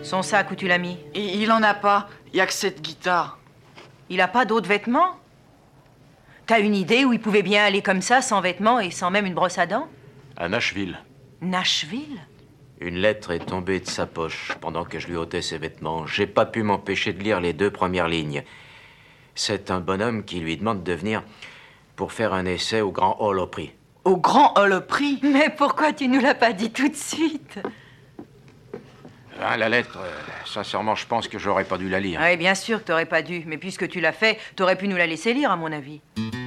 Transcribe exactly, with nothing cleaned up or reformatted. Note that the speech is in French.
Son sac, où tu l'as mis? Et il en a pas. Il y a que cette guitare. Il a pas d'autres vêtements? T'as une idée où il pouvait bien aller comme ça, sans vêtements et sans même une brosse à dents? À Nashville. Nashville? Une lettre est tombée de sa poche pendant que je lui ôtais ses vêtements. J'ai pas pu m'empêcher de lire les deux premières lignes. C'est un bonhomme qui lui demande de venir pour faire un essai au Grand Hall au Prix. Au Grand Hall Prix? Mais pourquoi tu nous l'as pas dit tout de suite? Hein, la lettre, euh, sincèrement, je pense que j'aurais pas dû la lire. Oui, bien sûr que t'aurais pas dû. Mais puisque tu l'as fait, t'aurais pu nous la laisser lire, à mon avis.